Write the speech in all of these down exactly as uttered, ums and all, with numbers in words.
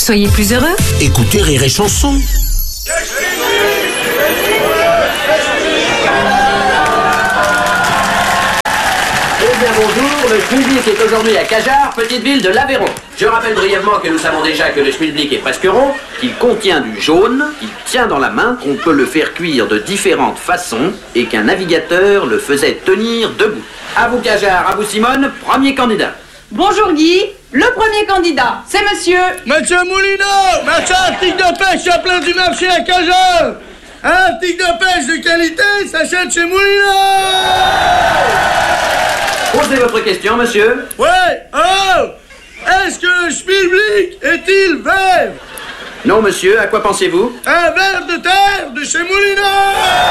Soyez plus heureux. Écoutez Rire et Chanson. Eh bien bonjour, le Schmilblick est aujourd'hui à Cajarc, petite ville de l'Aveyron. Je rappelle brièvement que nous savons déjà que le Schmilblick est presque rond, qu'il contient du jaune, qu'il tient dans la main, qu'on peut le faire cuire de différentes façons et qu'un navigateur le faisait tenir debout. À vous Cajarc, à vous Simone, premier candidat. Bonjour Guy, le premier candidat, c'est monsieur... Monsieur Moulineau, marchand article de pêche à plein du marché à Cajarc. Un article de pêche de qualité s'achète chez Moulineau. Posez votre question, monsieur. Ouais, oh, est-ce que le Schmilblick est-il vert? Non, monsieur, à quoi pensez-vous? Un ver de terre de chez Moulineau.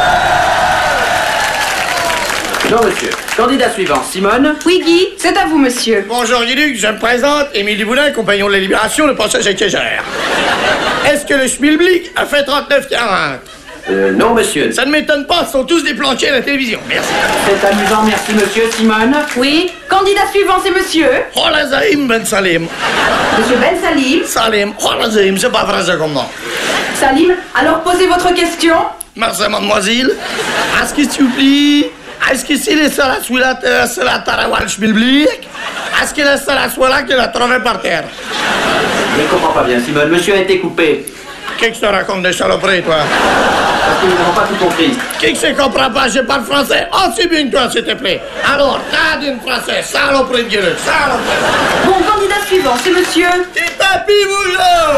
Non, monsieur. Candidat suivant, Simone. Oui Guy, c'est à vous monsieur. Bonjour Guy-Luc, je me présente, Émile Duboulin, compagnon de la Libération, le passage à Cajarc. Est-ce que le Schmilblick a fait trente-neuf quarante? Euh, non, monsieur. Ça ne m'étonne pas, ils sont tous déplanqués à la télévision. Merci. C'est amusant, merci, monsieur. Simone. Oui, candidat suivant, c'est monsieur... Oh la Zaïm Ben Salim. Monsieur Ben Salim. Salim, oh la Zaïm, c'est pas français comme nom. Salim, alors posez votre question. Merci, mademoiselle. Est-ce que s'il vous plaît, est-ce que c'est le seul à celui-là, c'est la Tarawal Schmilblick? Est-ce que le seul à celui-là qui l'a trouvé par terre? Je ne comprends pas bien, Simone. Monsieur a été coupé. Qu'est-ce que tu racontes des saloperies, toi? Parce que nous n'avons pas tout compris. Qui que c'est comprend pas? Je parle français. Oh, c'est bien que toi, s'il te plaît. Alors, t'as d'une français. Saloperie de gueule. Saloperie. Bon, candidat suivant, c'est monsieur... T'es papy Boulot.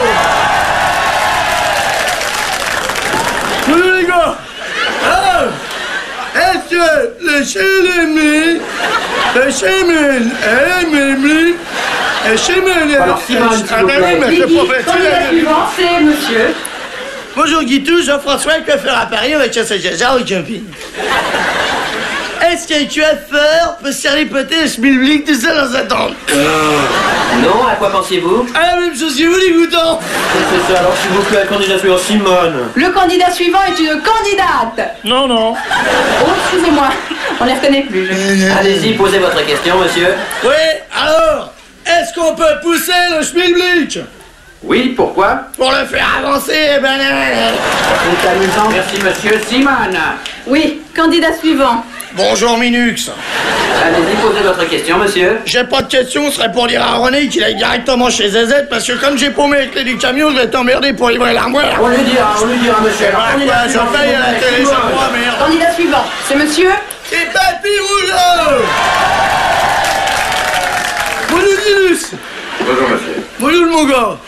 Bonjour, les gars. Alors, est-ce que le chélémé, le chémène, le le chémène... Alors, Simone, s'il vous plaît. Oui Guy, candidat suivant, c'est monsieur... Bonjour Guitou, Jean-François, coiffeur à Paris avec un Cajar au camping. Est-ce qu'un coiffeur peut serlipoter le Schmilblick tout seul dans sa tente? Non, à quoi pensez-vous? Ah, la même chose que vous, les goutons. C'est ça, alors s'il vous plaît, candidat suivant, Simone. Le candidat suivant est une candidate. Non, non. Oh, excusez-moi, on les reconnaît plus. Je... Allez-y, posez votre question, monsieur. Oui, alors, est-ce qu'on peut pousser le Schmilblick? Oui, pourquoi? Pour le faire avancer, ben... C'est amusant, merci, monsieur. Simone. Oui, candidat suivant. Bonjour Minux. Allez-y, posez votre question, monsieur. J'ai pas de question, ce serait pour dire à René qu'il aille directement chez Z Z, parce que comme j'ai paumé les clés du camion, je vais t'emmerder pour livrer l'armoire. On lui dira, on lui dira, monsieur. Alors, Ouais, candidat ouais, suivant, je paye à la s'il vous plaît, télé, ça Simone. croit, merde. Candidat suivant, c'est monsieur... C'est Papy Rouleau. Bonjour Minux. Bonjour, monsieur. Bonjour mon gars.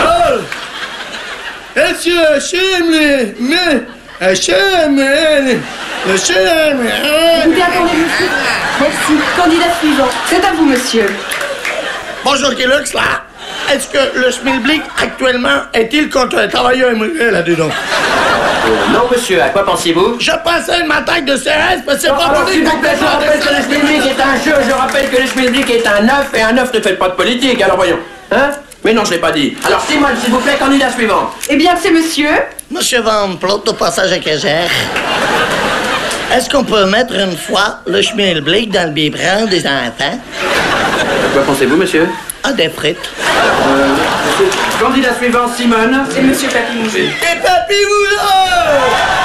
Oh, est-ce que j'aime les... Mais... J'aime les... J'aime les... Écoutez, attendez, monsieur. Merci. Candidat suivant, c'est à vous, monsieur. Bonjour Guilux, là. Est-ce que le Schmilblick, actuellement, est-il contre les travailleurs immigrés là-dedans? Euh, non, monsieur, à quoi pensiez-vous? Je pensais une attaque de C R S, mais c'est Non, pas alors, pour s'il dire vous plaît, je rappelle que le Schmilblick est un jeu, je rappelle que le Schmilblick est un œuf, et un œuf ne fait pas de politique, alors voyons. Hein? Mais non, je l'ai pas dit. Alors, Simone, s'il vous plaît, candidat suivant. Eh bien, c'est monsieur... Monsieur Van Plot, au passage à Cajar. Est-ce qu'on peut mettre une fois le Schmilblick dans le biberon des enfants? À quoi pensez-vous, monsieur? Ah, des frites. Euh, monsieur, candidat suivant, Simone. C'est monsieur Papy-Mouché. Et Papy Boulot!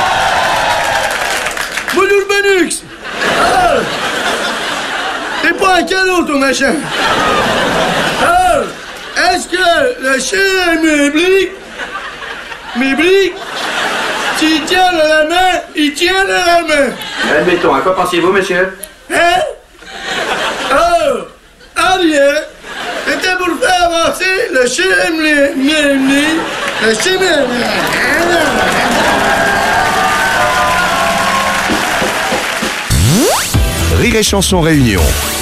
Bonjour Benux! Oh! T'es pas un cadeau, ton machin! Oh! Est-ce que le chien Schmilblick, Schmilblick, s'il tient dans la main, il tient dans la main? Admettons, à quoi pensiez-vous, monsieur? Hein? Oh! Ah bien! C'était pour faire avancer le chien Schmilblick, le chien Schmilblick. Rire et Chanson Réunion.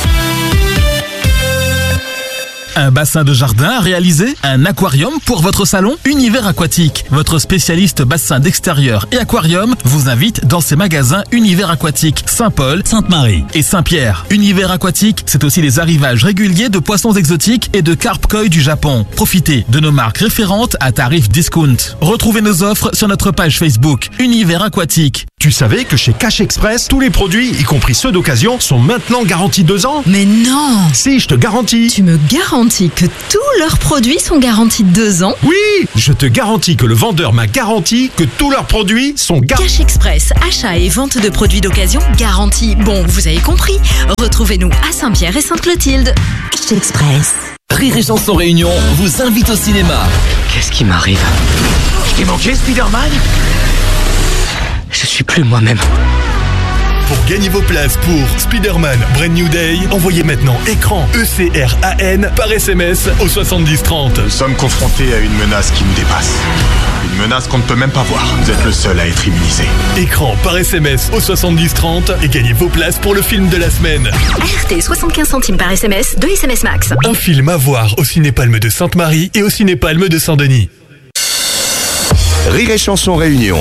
Un bassin de jardin à réaliser? Un aquarium pour votre salon? Univers Aquatique, votre spécialiste bassin d'extérieur et aquarium, vous invite dans ses magasins Univers Aquatique Saint-Paul, Sainte-Marie et Saint-Pierre. Univers Aquatique, c'est aussi les arrivages réguliers de poissons exotiques et de carpe koi du Japon. Profitez de nos marques référentes à tarif discount. Retrouvez nos offres sur notre page Facebook Univers Aquatique. Tu savais que chez Cash Express, tous les produits, y compris ceux d'occasion, sont maintenant garantis deux ans? Mais non! Si, je te garantis. Tu me garantis que tous leurs produits sont garantis deux ans? Oui! Je te garantis que le vendeur m'a garanti que tous leurs produits sont garantis. Cash Express, achat et vente de produits d'occasion garantis. Bon, vous avez compris. Retrouvez-nous à Saint-Pierre et Sainte-Clotilde. Cash Express. Rire et Chanson Réunion vous invite au cinéma. Qu'est-ce qui m'arrive? Je t'ai manqué, Spider-Man? Je suis plus moi-même. Pour gagner vos places pour Spider-Man Brand New Day, envoyez maintenant écran E C R A N par S M S au soixante-dix trente. Nous sommes confrontés à une menace qui nous dépasse. Une menace qu'on ne peut même pas voir. Vous êtes le seul à être immunisé. Écran par S M S au soixante-dix trente et gagnez vos places pour le film de la semaine. A R T soixante-quinze centimes par S M S, deux S M S max. Un film à voir au Cinépalme de Sainte-Marie et au Cinépalme de Saint-Denis. Rire et Chanson Réunion.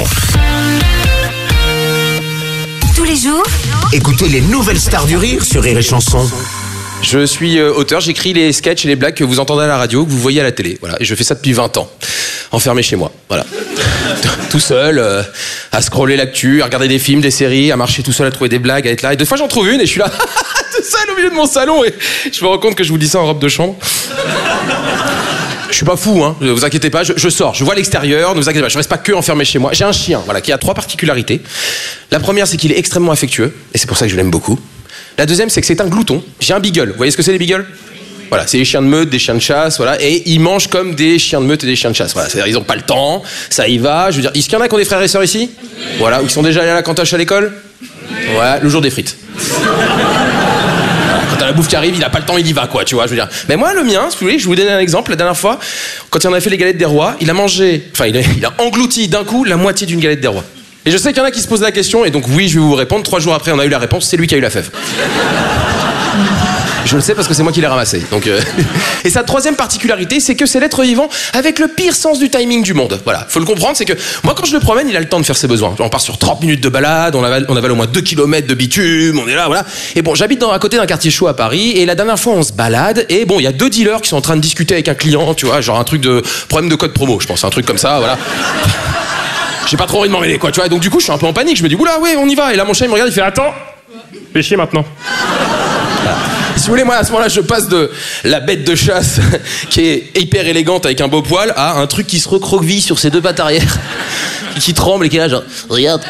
Tous les jours, Écoutez les nouvelles stars du rire sur Rire et Chanson. Je suis euh, auteur, j'écris les sketchs et les blagues que vous entendez à la radio, que vous voyez à la télé. Voilà, et je fais ça depuis vingt ans. Enfermé chez moi, voilà. Tout seul, euh, à scroller l'actu, à regarder des films, des séries, à marcher tout seul, à trouver des blagues, à être là. Et deux fois j'en trouve une et je suis là, tout seul au milieu de mon salon et je me rends compte que je vous dis ça en robe de chambre. Je suis pas fou, hein, ne vous inquiétez pas, je, je sors, je vois l'extérieur, ne vous inquiétez pas, je reste pas que enfermé chez moi. J'ai un chien, voilà, qui a trois particularités. La première, c'est qu'il est extrêmement affectueux, et c'est pour ça que je l'aime beaucoup. La deuxième, c'est que c'est un glouton. J'ai un beagle, vous voyez ce que c'est les beagles? Voilà, c'est des chiens de meute, des chiens de chasse, voilà, et ils mangent comme des chiens de meute et des chiens de chasse, voilà. C'est-à-dire, ils ont pas le temps, ça y va, je veux dire, est-ce qu'il y en a qui ont des frères et sœurs ici? Voilà, ou qui sont déjà allés à la cantoche à l'école? Ouais, le jour des frites. Quand la bouffe qui arrive, il a pas le temps, il y va, quoi, tu vois, je veux dire. Mais moi, le mien, si vous voulez, je vais vous donner un exemple. La dernière fois, quand il en a fait les galettes des rois, il a mangé, enfin, il a, il a englouti d'un coup la moitié d'une galette des rois. Et je sais qu'il y en a qui se posent la question, et donc oui, je vais vous répondre. Trois jours après, on a eu la réponse, c'est lui qui a eu la fève. Je le sais parce que c'est moi qui l'ai ramassé. Donc, euh... Et sa troisième particularité, c'est que c'est l'être vivant avec le pire sens du timing du monde. Voilà, faut le comprendre, c'est que moi quand je le promène, il a le temps de faire ses besoins. On part sur trente minutes de balade, on avale, on avale au moins deux kilomètres de bitume, on est là, voilà. Et bon, j'habite dans, à côté d'un quartier chaud à Paris, et la dernière fois on se balade, et bon, il y a deux dealers qui sont en train de discuter avec un client, tu vois, genre un truc de problème de code promo, je pense, un truc comme ça, voilà. J'ai pas trop envie de m'en mêler, quoi, tu vois. Et donc du coup, je suis un peu en panique, je me dis, oula, ouais, on y va. Et là, mon chien, il me regarde, il fait, attends, fais chier maintenant. Voilà. Si vous voulez, moi, à ce moment-là, je passe de la bête de chasse qui est hyper élégante avec un beau poil à un truc qui se recroqueville sur ses deux pattes arrière, qui tremble et qui est là, genre, regarde,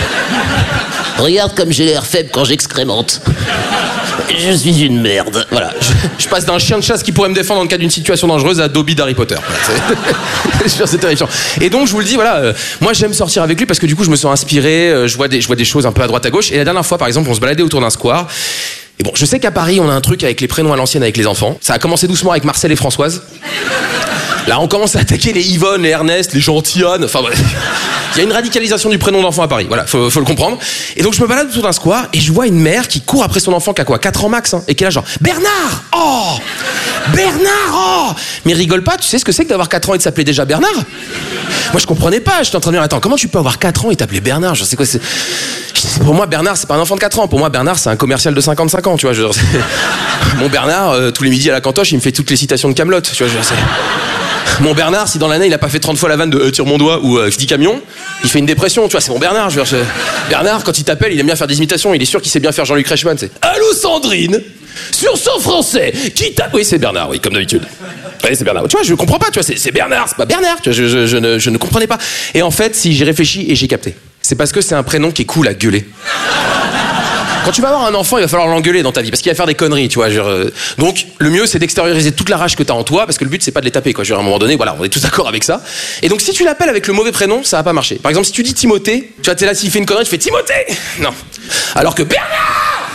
regarde comme j'ai l'air faible quand j'excrémente. Je suis une merde. Voilà. Je, je passe d'un chien de chasse qui pourrait me défendre dans le cas d'une situation dangereuse à Dobby d'Harry Potter. Voilà, c'est, c'est terrifiant. Et donc, je vous le dis, voilà, euh, moi, j'aime sortir avec lui parce que du coup, je me sens inspiré, euh, je vois des, je vois des choses un peu à droite à gauche. Et la dernière fois, par exemple, on se baladait autour d'un square. Et bon, je sais qu'à Paris, on a un truc avec les prénoms à l'ancienne avec les enfants. Ça a commencé doucement avec Marcel et Françoise. Là, on commence à attaquer les Yvonne, les Ernest, les Gentillonne. Enfin, bref. Il y a une radicalisation du prénom d'enfant à Paris. Voilà, faut, faut le comprendre. Et donc, je me balade autour d'un square et je vois une mère qui court après son enfant qui a quoi, quatre ans max, hein, et qui est là genre, Bernard! Oh! Bernard! Oh! Mais rigole pas, tu sais ce que c'est que d'avoir quatre ans et de s'appeler déjà Bernard? Moi, je comprenais pas. J'étais en train de me dire, attends, comment tu peux avoir quatre ans et t'appeler Bernard? Je sais quoi, c'est. Pour moi, Bernard, c'est pas un enfant de quatre ans. Pour moi, Bernard, c'est un commercial de cinquante-cinq ans, tu vois. Je... Mon Bernard, euh, tous les midis à la cantoche, il me fait toutes les citations de Kaamelott, tu vois. Je... Mon Bernard, si dans l'année, il a pas fait trente fois la vanne de euh, tire mon doigt ou euh, dix camions, il fait une dépression, tu vois. C'est mon Bernard. Je veux dire, je... Bernard, quand il t'appelle, il aime bien faire des imitations. Il est sûr qu'il sait bien faire Jean-Luc Reichmann. C'est allô Sandrine, sur son français, qui t'a. Oui, c'est Bernard, oui, comme d'habitude. Oui, c'est Bernard. Tu vois, je comprends pas, tu vois, c'est, c'est Bernard, c'est pas Bernard. Tu vois, je, je, je, ne, je ne comprenais pas. Et en fait, si j'ai réfléchi et j'ai capté, c'est parce que c'est un prénom qui est cool à gueuler. Quand tu vas avoir un enfant, il va falloir l'engueuler dans ta vie parce qu'il va faire des conneries, tu vois. Genre, euh... Donc, le mieux, c'est d'extérioriser toute la rage que t'as en toi parce que le but, c'est pas de les taper, quoi. Genre, à un moment donné, voilà, on est tous d'accord avec ça. Et donc, si tu l'appelles avec le mauvais prénom, ça va pas marcher. Par exemple, si tu dis Timothée, tu vois, t'es là, s'il fait une connerie, tu fais Timothée. Non. Alors que Bernard.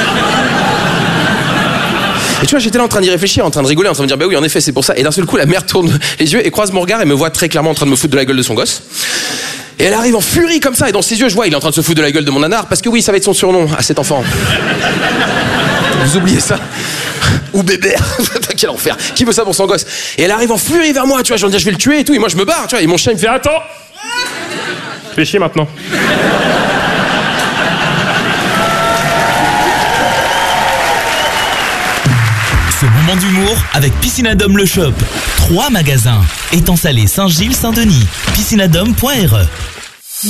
Et tu vois, j'étais là en train d'y réfléchir, en train de rigoler, en train de me dire, bah oui, en effet, c'est pour ça. Et d'un seul coup, la mère tourne les yeux et croise mon regard et me voit très clairement en train de me foutre de la gueule de son gosse. Et elle arrive en furie comme ça, et dans ses yeux, je vois, il est en train de se foutre de la gueule de mon nanar, parce que oui, ça va être son surnom à cet enfant. Vous oubliez ça? Ou Bébert, quel enfer. Qui veut ça pour son gosse? Et elle arrive en furie vers moi, tu vois, je vais dire, je vais le tuer et tout, et moi je me barre, tu vois, et mon chien il me fait, attends, fais chier maintenant. Ce moment d'humour avec Piscinadome Le Shop. Trois magasins. Étang Salé, Saint-Gilles, Saint-Denis. piscinadome point r e